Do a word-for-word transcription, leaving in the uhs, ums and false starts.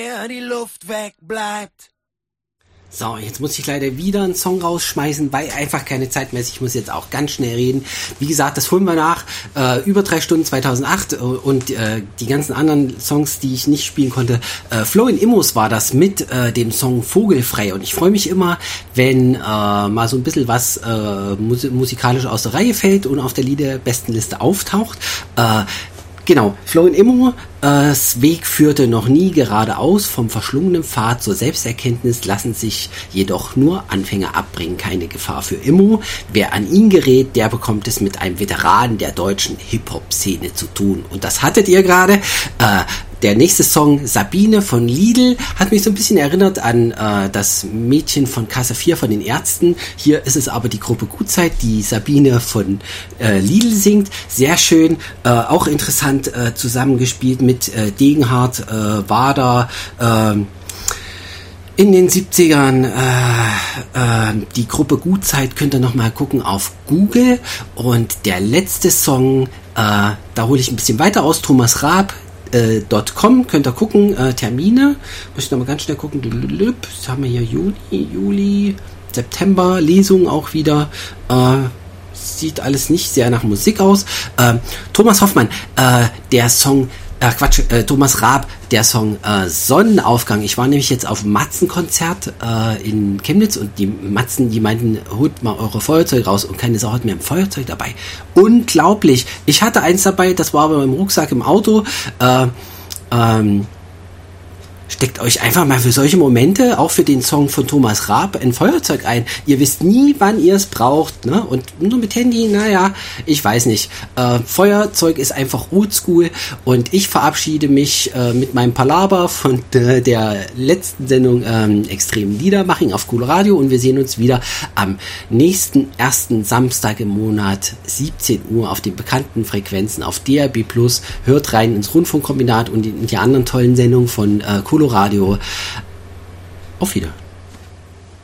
die Luft wegbleibt. So, jetzt muss ich leider wieder einen Song rausschmeißen, weil einfach keine Zeit mehr ist. Ich muss jetzt auch ganz schnell reden. Wie gesagt, das holen wir nach. Äh, über drei Stunden zweitausendacht und äh, die ganzen anderen Songs, die ich nicht spielen konnte. Äh, Flowin Immos war das mit äh, dem Song Vogelfrei. Und ich freue mich immer, wenn äh, mal so ein bisschen was äh, mus- musikalisch aus der Reihe fällt und auf der Liederbestenliste auftaucht. Äh, Genau, Flowin Immo, äh, Weg führte noch nie geradeaus, vom verschlungenen Pfad zur Selbsterkenntnis lassen sich jedoch nur Anfänger abbringen, keine Gefahr für Immo. Wer an ihn gerät, der bekommt es mit einem Veteranen der deutschen Hip-Hop-Szene zu tun. Und das hattet ihr gerade. Äh, Der nächste Song, Sabine von Lidl, hat mich so ein bisschen erinnert an äh, das Mädchen von Kasse vier von den Ärzten. Hier ist es aber die Gruppe Gutzeit, die Sabine von äh, Lidl singt. Sehr schön, äh, auch interessant äh, zusammengespielt mit äh, Degenhardt, äh, Wader, äh, in den siebzigern, äh, äh, die Gruppe Gutzeit könnt ihr nochmal gucken auf Google. Und der letzte Song, äh, da hole ich ein bisschen weiter aus, Thomas Raab, Äh, .com, könnt ihr gucken, äh, Termine, muss ich nochmal ganz schnell gucken, das haben wir hier Juni, Juli, September, Lesungen auch wieder, äh, sieht alles nicht sehr nach Musik aus. äh, Thomas Hoffmann, äh, der Song, äh, Quatsch, äh, Thomas Raab, der Song äh, Sonnenaufgang. Ich war nämlich jetzt auf dem Matzen-Konzert äh, in Chemnitz und die Matzen, die meinten, holt mal eure Feuerzeuge raus, und keine Sau hat mir ein Feuerzeug dabei. Unglaublich. Ich hatte eins dabei, das war aber im Rucksack im Auto. Äh, ähm, Steckt euch einfach mal für solche Momente, auch für den Song von Thomas Raab, ein Feuerzeug ein. Ihr wisst nie, wann ihr es braucht, ne? Und nur mit Handy, naja, ich weiß nicht. Äh, Feuerzeug ist einfach oldschool, und ich verabschiede mich äh, mit meinem Palaber von äh, der letzten Sendung ähm, Extrem Liedermaching auf Cool Radio, und wir sehen uns wieder am nächsten ersten Samstag im Monat, siebzehn Uhr, auf den bekannten Frequenzen auf D A B plus. Hört rein ins Rundfunkkombinat und in die anderen tollen Sendungen von äh, Cool Radio. Auf Wiedersehen.